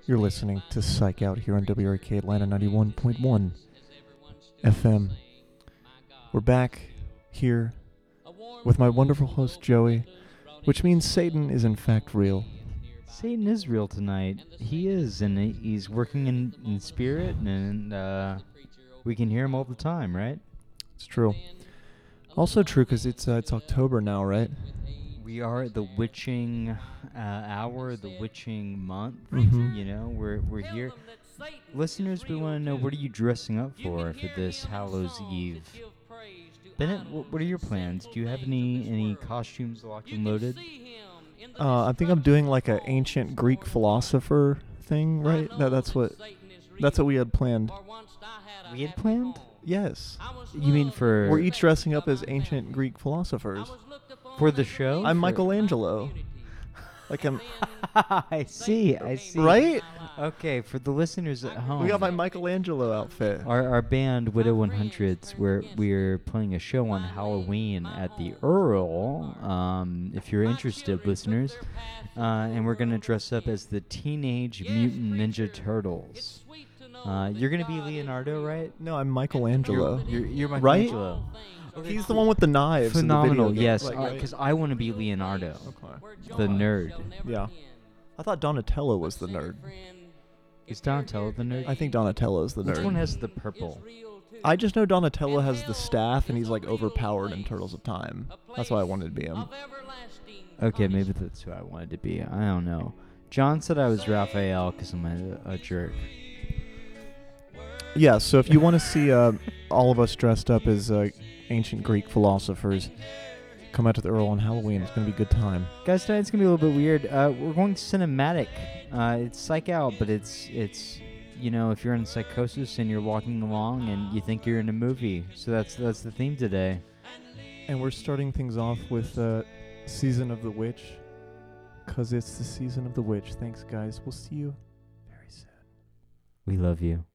You're listening to Psych Out here on WRK Atlanta 91.1 FM. We're back here with my wonderful host Joey, which means Satan is in fact real. Satan is real tonight. He is, and he's working in spirit, and we can hear him all the time, right? It's true. Also true because it's October now, right? We are at the witching hour, the witching month. Mhm. You know, we're here. Listeners, we want to know, what are you dressing up for this Hallows Eve? Bennett, what are your plans? Do you have any costumes locked and loaded? I think I'm doing like an ancient Greek philosopher thing, right? That's what we had planned. We had planned? Yes. You mean for... We're each dressing up as ancient Greek philosophers. For the show? I'm For- Michelangelo. Like I'm... I see. Right? Okay, for the listeners at home. We got my Michelangelo outfit. Our band, Widow 100s, we're playing a show on Halloween at the Earl, if you're interested, listeners. And we're going to dress up as the Teenage Mutant Ninja Turtles. You're going to be Leonardo, right? No, I'm Michelangelo. You're Right? Michelangelo. Okay, He's the one with the knives. phenomenal, in the video game, yes, like, right? because I want to be Leonardo, Okay. the nerd. Yeah. I thought Donatello was the nerd. Is Donatello the nerd? I think Donatello is the Which nerd. one has the purple? I just know Donatello has the staff and he's like overpowered in Turtles of Time. That's why I wanted to be him. Okay, maybe that's who I wanted to be. I don't know. John said I was Raphael because I'm a jerk. Yeah, so if you want to see all of us dressed up as ancient Greek philosophers, come out to the Earl on Halloween. It's going to be a good time. Guys, tonight's going to be a little bit weird. We're going cinematic. It's Psych Out, but it's you know, if you're in psychosis and you're walking along and you think you're in a movie. So that's the theme today. And we're starting things off with Season of the Witch, because it's the Season of the Witch. Thanks, guys. We'll see you very soon. We love you.